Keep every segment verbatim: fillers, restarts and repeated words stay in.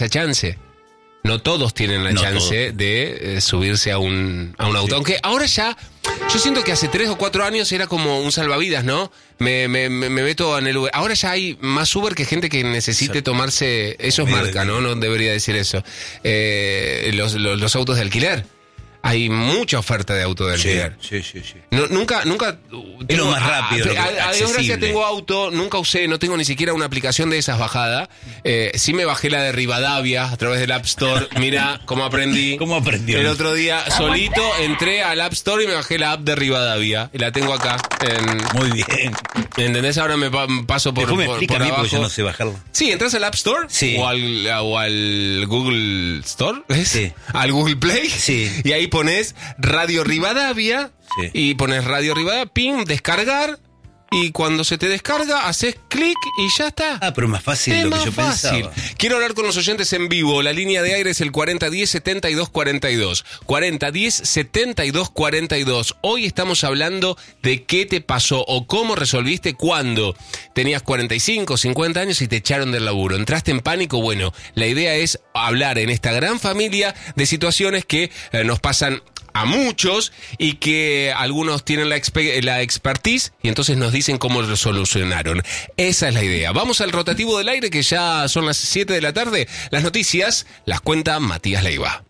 esa chance. No todos tienen la no chance todos. de eh, subirse a un, a un auto. Sí. Aunque ahora ya, yo siento que hace tres o cuatro años era como un salvavidas, ¿no? Me, me, me meto en el Uber. Ahora ya hay más Uber que gente que necesite Exacto. tomarse... Eso es marca, ¿no? No debería decir eso. Eh, los, los, los autos de alquiler. Hay mucha oferta de auto de alquiler. Sí, sí, sí. sí. No, nunca, nunca... Es tengo, lo más rápido. A, a, a, a Dios gracias tengo auto, nunca usé, no tengo ni siquiera una aplicación de esas bajada. Eh, sí me bajé la de Rivadavia a través del App Store. Mira cómo aprendí. ¿Cómo aprendió? El otro día solito entré al App Store y me bajé la app de Rivadavia. Y la tengo acá. En, Muy bien. ¿Entendés? Ahora me pa paso por, me por, explica por a mí abajo. Porque yo no sé bajarla. Sí, entras al App Store sí. o, al, o al Google Store. ¿Es? Sí. Al Google Play. Sí. Y ahí pones Radio Rivadavia sí. y pones Radio Rivadavia, ping, descargar, y cuando se te descarga haces clic y ya está. Ah, pero más fácil de lo que yo fácil. pensaba. Quiero hablar con los oyentes en vivo. La línea de aire es el cuarenta diez setenta y dos cuarenta y dos. cuarenta diez setenta y dos cuarenta y dos. Hoy estamos hablando de qué te pasó o cómo resolviste cuando tenías cuarenta y cinco, cincuenta años y te echaron del laburo. ¿Entraste en pánico? Bueno, la idea es hablar en esta gran familia de situaciones que eh, nos pasan a muchos y que algunos tienen la, expe la expertise y entonces nos dicen cómo lo solucionaron. Esa es la idea. Vamos al rotativo del aire, que ya son las siete de la tarde. Las noticias las cuenta Matías Leiva.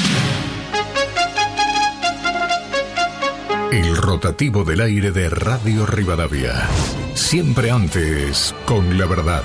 El rotativo del aire de Radio Rivadavia. Siempre antes con la verdad.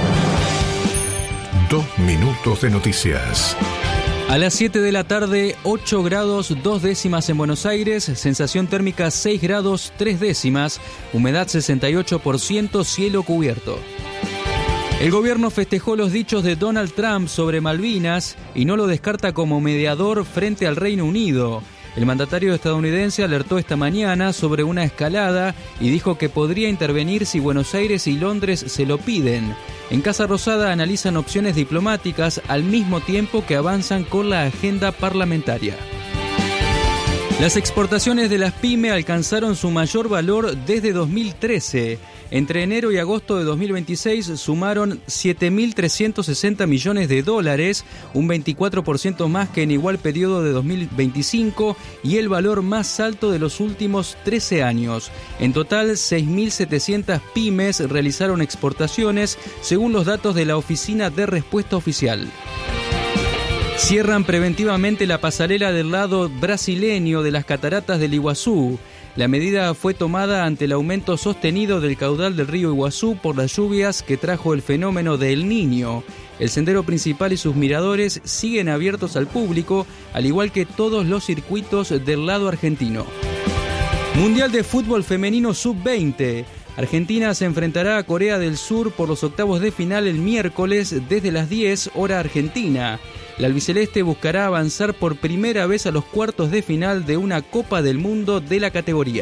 Dos minutos de noticias. A las siete de la tarde, ocho grados dos décimas en Buenos Aires, sensación térmica seis grados tres décimas, humedad sesenta y ocho por ciento, cielo cubierto. El gobierno festejó los dichos de Donald Trump sobre Malvinas y no lo descarta como mediador frente al Reino Unido. El mandatario estadounidense alertó esta mañana sobre una escalada y dijo que podría intervenir si Buenos Aires y Londres se lo piden. En Casa Rosada analizan opciones diplomáticas al mismo tiempo que avanzan con la agenda parlamentaria. Las exportaciones de las pymes alcanzaron su mayor valor desde dos mil trece. Entre enero y agosto de dos mil veintiséis sumaron siete mil trescientos sesenta millones de dólares, un veinticuatro por ciento más que en igual periodo de dos mil veinticinco y el valor más alto de los últimos trece años. En total, seis mil setecientas pymes realizaron exportaciones, según los datos de la Oficina de Respuesta Oficial. Cierran preventivamente la pasarela del lado brasileño de las cataratas del Iguazú. La medida fue tomada ante el aumento sostenido del caudal del río Iguazú por las lluvias que trajo el fenómeno de El Niño. El sendero principal y sus miradores siguen abiertos al público, al igual que todos los circuitos del lado argentino. Mundial de Fútbol Femenino sub veinte. Argentina se enfrentará a Corea del Sur por los octavos de final el miércoles desde las diez hora argentina. La albiceleste buscará avanzar por primera vez a los cuartos de final de una Copa del Mundo de la categoría.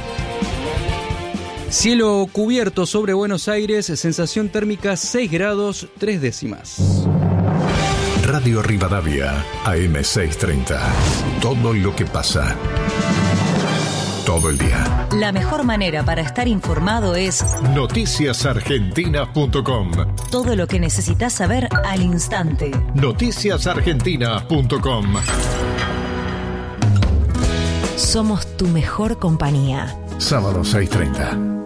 Cielo cubierto sobre Buenos Aires, sensación térmica seis grados tres décimas. Radio Rivadavia, A M seiscientos treinta. Todo lo que pasa. Todo el día. La mejor manera para estar informado es noticias argentinas punto com. Todo lo que necesitas saber al instante. noticias argentinas punto com. Somos tu mejor compañía. Sábado seis treinta.